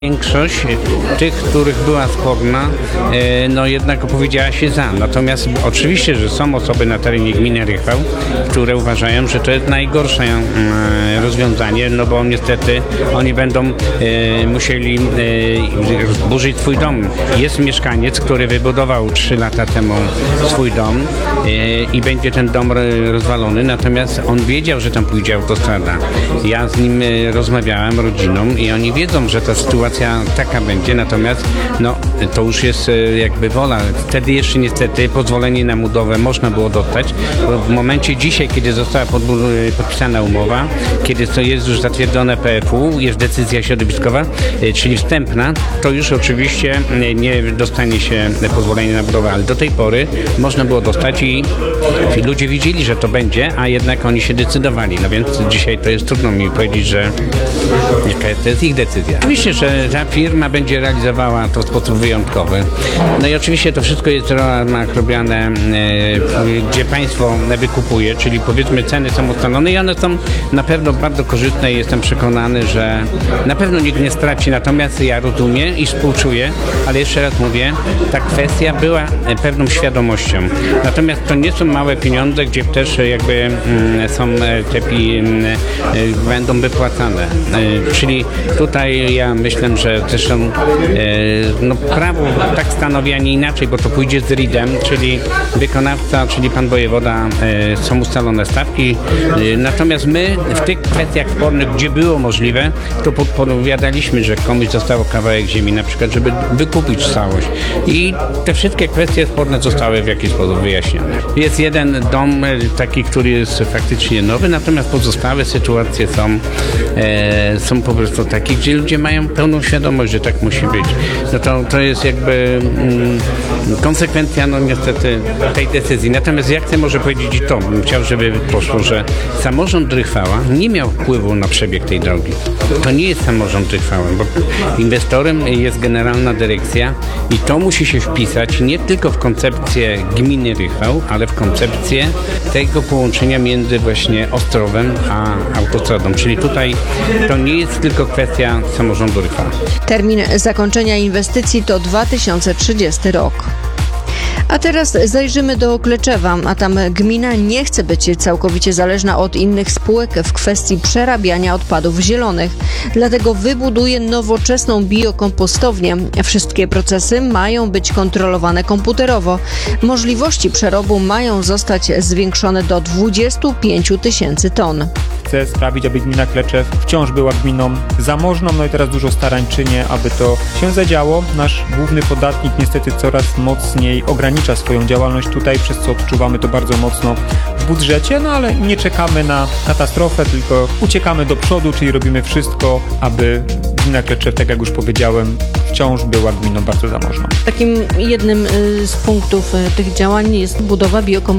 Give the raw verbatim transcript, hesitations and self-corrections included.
Większość tych, których była sporna, no jednak opowiedziała się za. Natomiast oczywiście, że są osoby na terenie gminy Rychwał, które uważają, że to jest najgorsze rozwiązanie, no bo niestety oni będą musieli burzyć swój dom. Jest mieszkaniec, który wybudował trzy lata temu swój dom i będzie ten dom rozwalony, natomiast on wiedział, że tam pójdzie autostrada. Ja z nim rozmawiałem, rodziną, i oni wiedzą, że ta sytuacja taka będzie, natomiast no, to już jest jakby wola. Wtedy jeszcze niestety pozwolenie na budowę można było dostać. W momencie dzisiaj, kiedy została podpisana umowa, kiedy to jest już zatwierdzone P F U, jest decyzja środowiskowa, czyli wstępna, to już oczywiście nie dostanie się pozwolenia na budowę, ale do tej pory można było dostać i ludzie widzieli, że to będzie, a jednak oni się decydowali. No więc dzisiaj to jest trudno mi powiedzieć, że jaka to jest ich decyzja. Oczywiście, że ta firma będzie realizowała to w sposób wyjątkowy. No i oczywiście to wszystko jest robione, e, gdzie państwo wykupuje, czyli powiedzmy ceny są ustalone i one są na pewno bardzo korzystne i jestem przekonany, że na pewno nikt nie straci. Natomiast ja rozumiem i współczuję, ale jeszcze raz mówię, ta kwestia była pewną świadomością. Natomiast to nie są małe pieniądze, gdzie też jakby mm, są te mm, będą wypłacane. E, czyli tutaj ja myślę, że zresztą e, no, prawo tak stanowi, a nie inaczej, bo to pójdzie z R I D-em, czyli wykonawca, czyli pan wojewoda, e, są ustalone stawki. E, natomiast my w tych kwestiach spornych, gdzie było możliwe, to podpowiadaliśmy, że komuś zostało kawałek ziemi, na przykład, żeby wykupić całość. I te wszystkie kwestie sporne zostały w jakiś sposób wyjaśnione. Jest jeden dom taki, który jest faktycznie nowy, natomiast pozostałe sytuacje są, e, są po prostu takie, gdzie ludzie mają pełną świadomość, że tak musi być. No to, to jest jakby mm, konsekwencja, no niestety, tej decyzji. Natomiast ja chcę może powiedzieć i to, bym chciał, żeby poszło, że samorząd Rychwała nie miał wpływu na przebieg tej drogi. To nie jest samorząd Rychwała, bo inwestorem jest generalna dyrekcja i to musi się wpisać nie tylko w koncepcję gminy Rychwał, ale w koncepcję tego połączenia między właśnie Ostrowem a autostradą. Czyli tutaj to nie jest tylko kwestia samorządu Rychwała. Termin zakończenia inwestycji to dwa tysiące trzydziesty rok. A teraz zajrzymy do Kleczewa, a tam gmina nie chce być całkowicie zależna od innych spółek w kwestii przerabiania odpadów zielonych. Dlatego wybuduje nowoczesną biokompostownię. Wszystkie procesy mają być kontrolowane komputerowo. Możliwości przerobu mają zostać zwiększone do dwudziestu pięciu tysięcy ton. Chcę sprawić, aby gmina Kleczew wciąż była gminą zamożną, no i teraz dużo starań czynię, aby to się zadziało. Nasz główny podatnik niestety coraz mocniej ogranicza swoją działalność tutaj, przez co odczuwamy to bardzo mocno w budżecie, no ale nie czekamy na katastrofę, tylko uciekamy do przodu, czyli robimy wszystko, aby gmina Kleczew, tak jak już powiedziałem, wciąż była gminą bardzo zamożną. Takim jednym z punktów tych działań jest budowa biokompostowania.